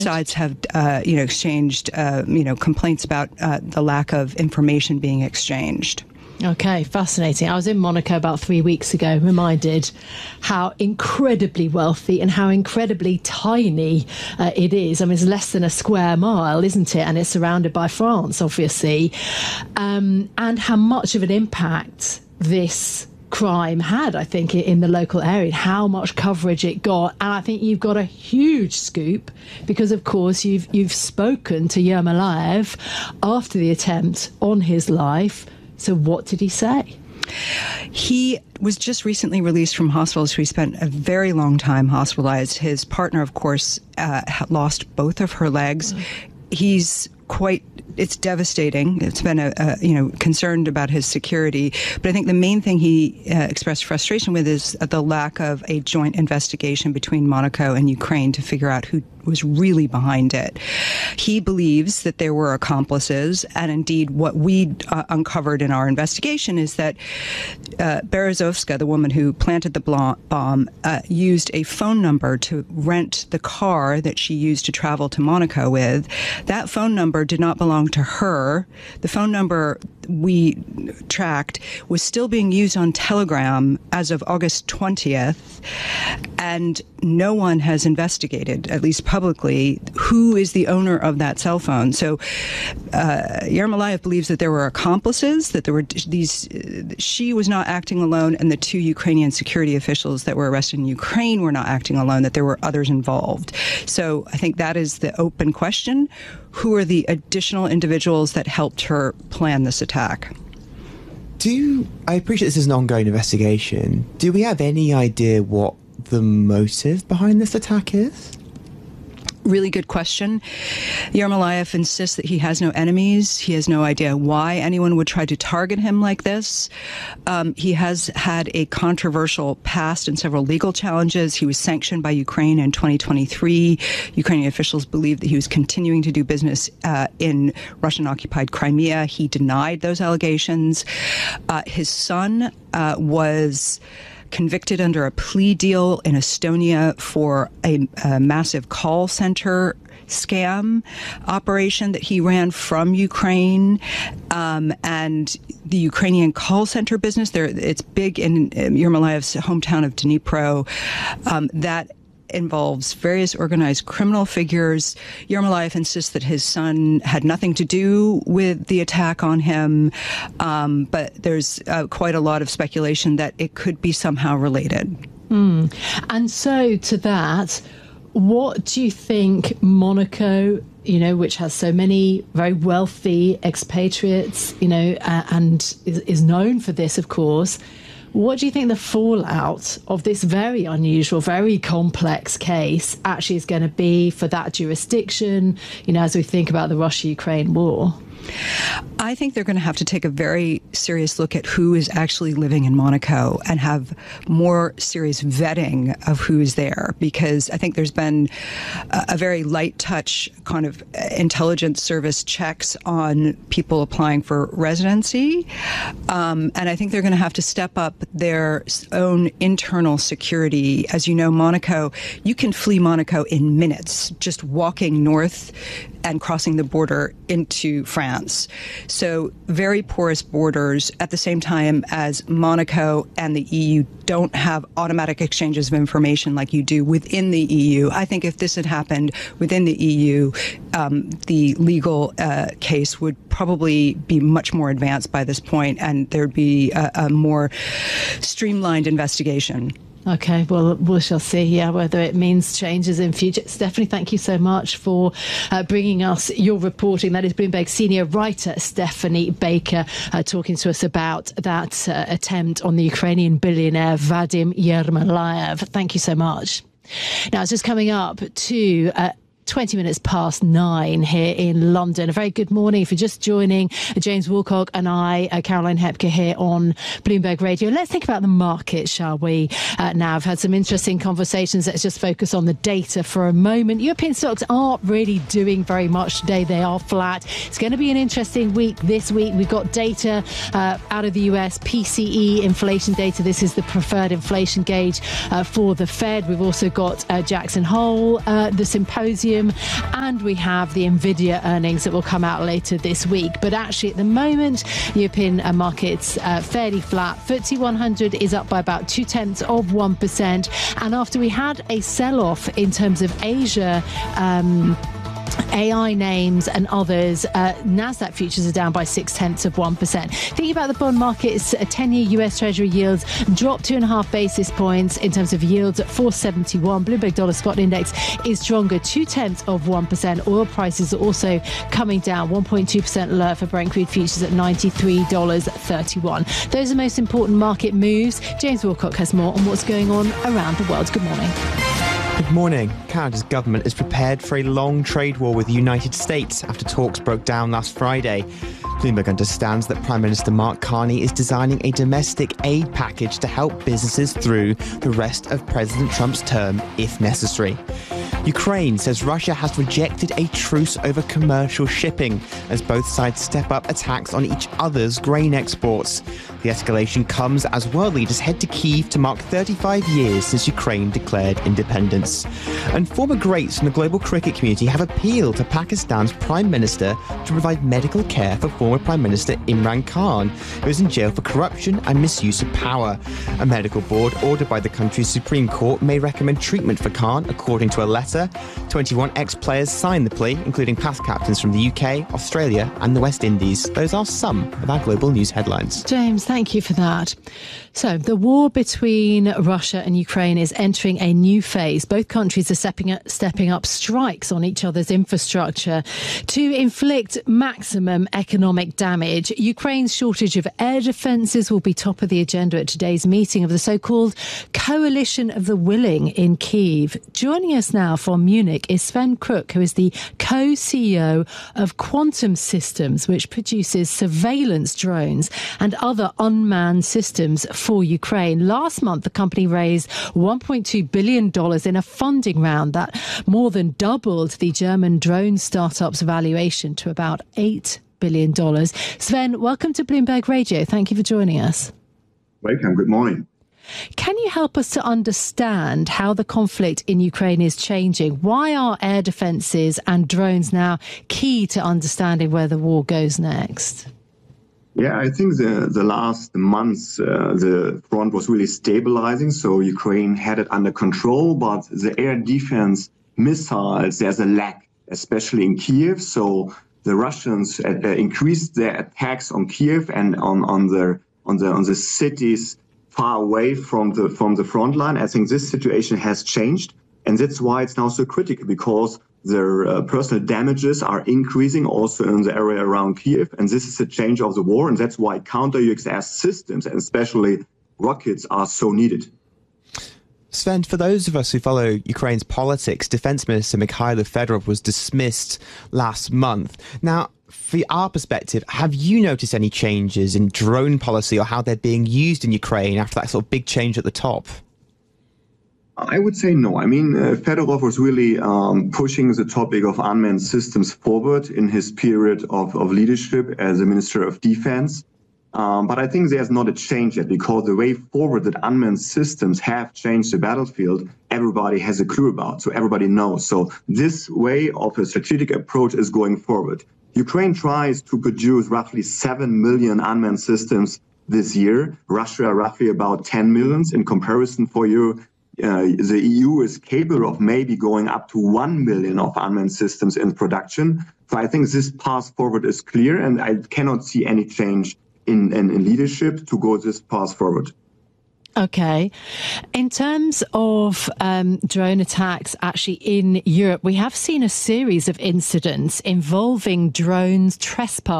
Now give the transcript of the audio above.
Sides have, exchanged, complaints about the lack of information being exchanged. Okay, fascinating. I was in Monaco about 3 weeks ago, reminded how incredibly wealthy and how incredibly tiny it is. I mean, it's less than a square mile, isn't it? And it's surrounded by France, obviously. And how much of an impact this crime had, I think, in the local area, how much coverage it got. And I think you've got a huge scoop because, of course, you've spoken to Yermolayev after the attempt on his life. So what did he say? He was just recently released from hospital, so he spent a very long time hospitalized. His partner, of course, lost both of her legs. He's it's devastating. It's been concerned about his security. But I think the main thing he expressed frustration with is the lack of a joint investigation between Monaco and Ukraine to figure out who was really behind it. He believes that there were accomplices, and indeed what we uncovered in our investigation is that Berezovska, the woman who planted the bomb, used a phone number to rent the car that she used to travel to Monaco with. That phone number did not belong to her. The phone number we tracked was still being used on Telegram as of August 20th, and no one has investigated, at least publicly, who is the owner of that cell phone. So Yermolayev believes that there were accomplices, that there were she was not acting alone, and the two Ukrainian security officials that were arrested in Ukraine were not acting alone, that there were others involved. So I think that is the open question. Who are the additional individuals that helped her plan this attack? I appreciate this is an ongoing investigation. Do we have any idea what the motive behind this attack is? Really good question. Yermolayev insists that he has no enemies. He has no idea why anyone would try to target him like this. He has had a controversial past and several legal challenges. He was sanctioned by Ukraine in 2023. Ukrainian officials believe that he was continuing to do business in Russian-occupied Crimea. He denied those allegations. His son was convicted under a plea deal in Estonia for a massive call center scam operation that he ran from Ukraine. And the Ukrainian call center business, it's big in Yermolayev's hometown of Dnipro. That involves various organized criminal figures. Yermolayev insists that his son had nothing to do with the attack on him, but there's quite a lot of speculation that it could be somehow related. And so to that, what do you think Monaco, which has so many very wealthy expatriates, and is known for this, of course, what do you think the fallout of this very unusual, very complex case actually is going to be for that jurisdiction, as we think about the Russia-Ukraine war? I think they're going to have to take a very serious look at who is actually living in Monaco and have more serious vetting of who is there, because I think there's been a very light touch kind of intelligence service checks on people applying for residency. And I think they're going to have to step up their own internal security. As you know, Monaco, you can flee Monaco in minutes, just walking north and crossing the border into France. So very porous borders at the same time as Monaco and the EU don't have automatic exchanges of information like you do within the EU. I think if this had happened within the EU, the legal case would probably be much more advanced by this point, and there'd be a more streamlined investigation. Okay, well, we shall see, whether it means changes in future. Stephanie, thank you so much for bringing us your reporting. That is Bloomberg senior writer Stephanie Baker talking to us about that attempt on the Ukrainian billionaire Vadim Yermolayev. Thank you so much. Now, it's just coming up to 20 minutes past 9 here in London. A very good morning. If you're just joining, James Woolcock and I, Caroline Hepker here on Bloomberg Radio. Let's think about the market, shall we? Now, I've had some interesting conversations. Let's just focus on the data for a moment. European stocks aren't really doing very much today. They are flat. It's going to be an interesting week this week. We've got data out of the US, PCE inflation data. This is the preferred inflation gauge for the Fed. We've also got Jackson Hole, the symposium volume, and we have the Nvidia earnings that will come out later this week. But actually, at the moment, European markets fairly flat. FTSE 100 is up by about 0.2%. And after we had a sell-off in terms of Asia, AI names and others, Nasdaq futures are down by 0.6%. Thinking about the bond markets, 10-year US Treasury yields dropped 2.5 basis points in terms of yields at 471. Bloomberg Dollar Spot Index is stronger, 0.2%. Oil prices are also coming down, 1.2% lower for Brent crude futures at $93.31. Those are the most important market moves. James Wilcock has more on what's going on around the world. Good morning. Good morning. Canada's government is prepared for a long trade war with the United States after talks broke down last Friday. Bloomberg understands that Prime Minister Mark Carney is designing a domestic aid package to help businesses through the rest of President Trump's term, if necessary. Ukraine says Russia has rejected a truce over commercial shipping as both sides step up attacks on each other's grain exports. The escalation comes as world leaders head to Kyiv to mark 35 years since Ukraine declared independence. And former greats from the global cricket community have appealed to Pakistan's Prime Minister to provide medical care for former Prime Minister Imran Khan, who is in jail for corruption and misuse of power. A medical board ordered by the country's Supreme Court may recommend treatment for Khan, according to a letter. 21 ex-players signed the plea, including past captains from the UK, Australia and the West Indies. Those are some of our global news headlines. James, thank you for that. So the war between Russia and Ukraine is entering a new phase. Both countries are stepping up strikes on each other's infrastructure to inflict maximum economic damage. Ukraine's shortage of air defences will be top of the agenda at today's meeting of the so-called Coalition of the Willing in Kyiv. Joining us now from Munich is Sven Kruk, who is the co-CEO of Quantum Systems, which produces surveillance drones and other unmanned systems for Ukraine. Last month, the company raised $1.2 billion in a funding round that more than doubled the German drone startup's valuation to about $8 billion. Sven, welcome to Bloomberg Radio. Thank you for joining us. Welcome. Good morning. Can you help us to understand how the conflict in Ukraine is changing? Why are air defences and drones now key to understanding where the war goes next? Yeah, I think the last months, the front was really stabilizing. So Ukraine had it under control, but the air defense missiles, there's a lack, especially in Kyiv. So the Russians increased their attacks on Kyiv and on the cities far away from the front line. I think this situation has changed, and that's why it's now so critical, because their personal damages are increasing also in the area around Kyiv, and this is a change of the war, and that's why counter-UxS systems, and especially rockets, are so needed. Sven, for those of us who follow Ukraine's politics, Defense Minister Mikhailo Fedorov was dismissed last month. Now, from our perspective, have you noticed any changes in drone policy or how they're being used in Ukraine after that sort of big change at the top? I would say no. I mean, Fedorov was really pushing the topic of unmanned systems forward in his period of leadership as a Minister of Defense. But I think there's not a change yet, because the way forward that unmanned systems have changed the battlefield, everybody has a clue about, so everybody knows. So this way of a strategic approach is going forward. Ukraine tries to produce roughly 7 million unmanned systems this year. Russia roughly about 10 million. In comparison, for you, the EU is capable of maybe going up to 1 million of unmanned systems in production. So I think this path forward is clear, and I cannot see any change in leadership to go this path forward. Okay. In terms of drone attacks actually in Europe, we have seen a series of incidents involving drones trespassing